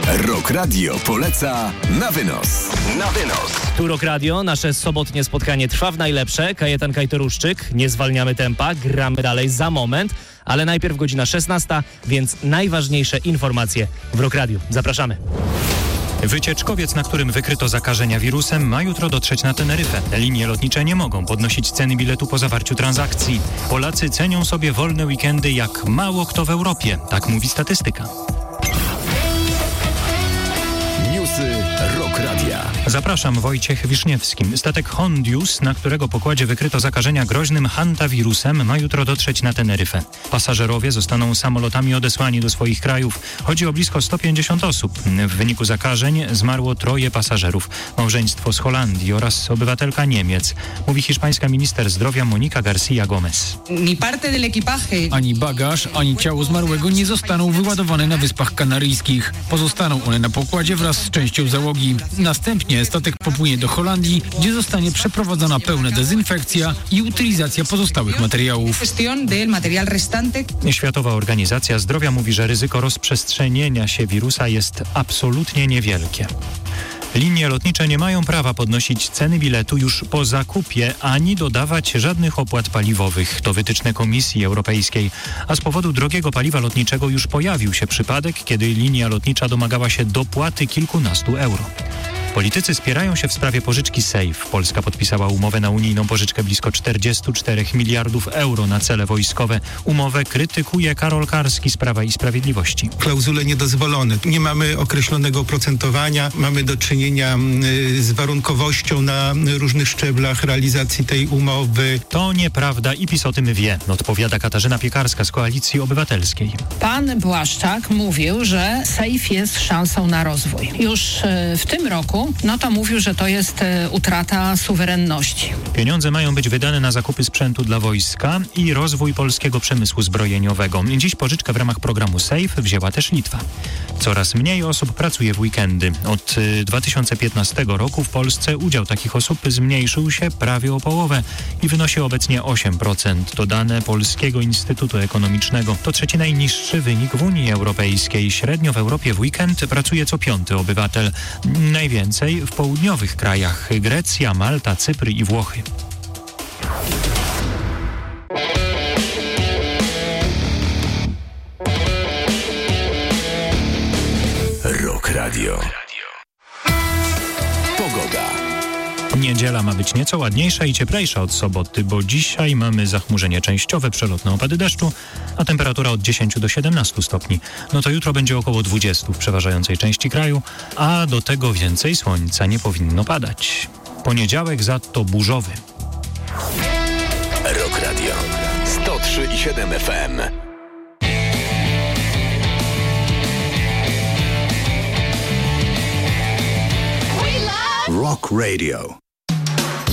Rock Radio poleca na wynos. Na wynos. Tu Rock Radio, nasze sobotnie spotkanie trwa w najlepsze. Kajetan Kajtoruszczyk, nie zwalniamy tempa, gramy dalej za moment, ale najpierw godzina 16, więc najważniejsze informacje w Rock Radio. Zapraszamy. Wycieczkowiec, na którym wykryto zakażenia wirusem, ma jutro dotrzeć na Teneryfę. Linie lotnicze nie mogą podnosić ceny biletu po zawarciu transakcji. Polacy cenią sobie wolne weekendy jak mało kto w Europie, tak mówi statystyka. Newsy Rock Radia. Zapraszam, Wojciech Wiszniewski. Statek Hondius, na którego pokładzie wykryto zakażenia groźnym hantawirusem, ma jutro dotrzeć na Teneryfę. Pasażerowie zostaną samolotami odesłani do swoich krajów. Chodzi o blisko 150 osób. W wyniku zakażeń zmarło 3 pasażerów. Małżeństwo z Holandii oraz obywatelka Niemiec. Mówi hiszpańska minister zdrowia Monika García Gómez. Ani bagaż, ani ciało zmarłego nie zostaną wyładowane na Wyspach Kanaryjskich. Pozostaną one na pokładzie wraz z częścią załogi. Następnie statek popłynie do Holandii, gdzie zostanie przeprowadzona pełna dezynfekcja i utylizacja pozostałych materiałów. Światowa Organizacja Zdrowia mówi, że ryzyko rozprzestrzenienia się wirusa jest absolutnie niewielkie. Linie lotnicze nie mają prawa podnosić ceny biletu już po zakupie, ani dodawać żadnych opłat paliwowych. To wytyczne Komisji Europejskiej. A z powodu drogiego paliwa lotniczego już pojawił się przypadek, kiedy linia lotnicza domagała się dopłaty kilkunastu euro. Politycy spierają się w sprawie pożyczki SAFE. Polska podpisała umowę na unijną pożyczkę blisko 44 miliardów euro na cele wojskowe. Umowę krytykuje Karol Karski z Prawa i Sprawiedliwości. Klauzule niedozwolone. Nie mamy określonego oprocentowania. Mamy do czynienia z warunkowością na różnych szczeblach realizacji tej umowy. To nieprawda i PiS o tym wie, odpowiada Katarzyna Piekarska z Koalicji Obywatelskiej. Pan Błaszczak mówił, że SAFE jest szansą na rozwój. Już w tym roku to mówił, że to jest utrata suwerenności. Pieniądze mają być wydane na zakupy sprzętu dla wojska i rozwój polskiego przemysłu zbrojeniowego. Dziś pożyczkę w ramach programu SAFE wzięła też Litwa. Coraz mniej osób pracuje w weekendy. Od 2015 roku w Polsce udział takich osób zmniejszył się prawie o połowę i wynosi obecnie 8%. To dane Polskiego Instytutu Ekonomicznego. To 3. najniższy wynik w Unii Europejskiej. Średnio w Europie w weekend pracuje co 5. obywatel. Najwięcej w południowych krajach: Grecja, Malta, Cypr i Włochy. Rock Radio. Pogoda. Niedziela ma być nieco ładniejsza i cieplejsza od soboty, bo dzisiaj mamy zachmurzenie częściowe, przelotne opady deszczu, a temperatura od 10 do 17 stopni. To jutro będzie około 20 w przeważającej części kraju, a do tego więcej słońca nie powinno padać. Poniedziałek za to burzowy. Rock Radio 103,7 FM. Rock Radio.